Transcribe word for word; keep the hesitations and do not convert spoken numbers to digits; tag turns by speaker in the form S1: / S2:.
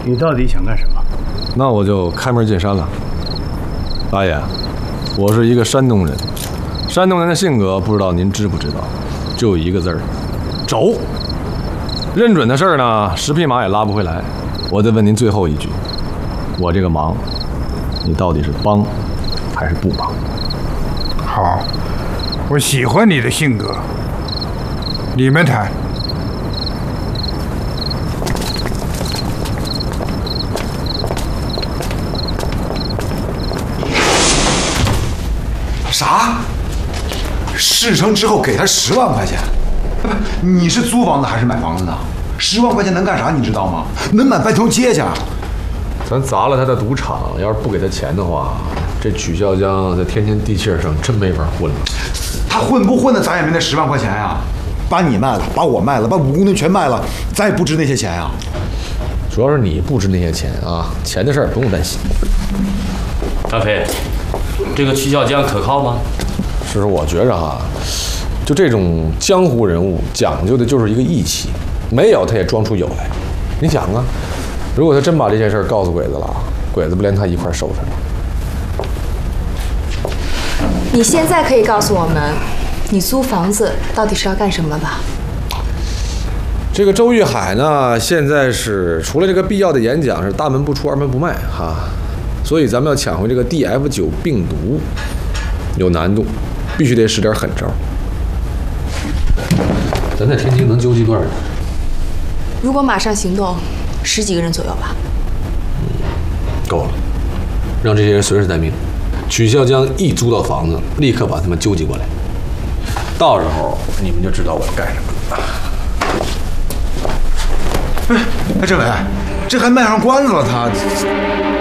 S1: 你到底想干什么？
S2: 那我就开门见山了。大爷，我是一个山东人，山东人的性格不知道您知不知道，就一个字儿，轴。认准的事儿呢，十匹马也拉不回来。我再问您最后一句，我这个忙，你到底是帮还是不帮？
S1: 好，我喜欢你的性格。你们谈。
S3: 啥？事成之后给他十万块钱？不，你是租房子还是买房子呢？十万块钱能干啥？你知道吗？能买半条街去。
S2: 咱砸了他的赌场，要是不给他钱的话，这曲孝江在天天地气上真没法混了。
S3: 他混不混的，咱也没那十万块钱呀。把你卖了，把我卖了，把武功队全卖了，咱也不值那些钱呀。
S2: 主要是你不值那些钱啊，钱的事儿不用担心。
S4: 大飞，这个曲孝江可靠吗？
S2: 其实我觉着哈，就这种江湖人物讲究的就是一个义气，没有他也装出有来。你想啊，如果他真把这件事告诉鬼子了，鬼子不连他一块收拾了？
S5: 你现在可以告诉我们，你租房子到底是要干什么了吧？
S2: 这个周玉海呢，现在是除了这个必要的演讲是大门不出二门不迈哈，所以咱们要抢回这个 D F 九 病毒有难度，必须得使点狠招。咱在天津能纠集多少人？
S5: 如果马上行动，十几个人左右吧。
S2: 嗯，够了，让这些人随时待命。曲孝江一租到房子，立刻把他们纠集过来。到时候你们就知道我要干什么了。
S3: 哎，政委，这还卖上关子了，他。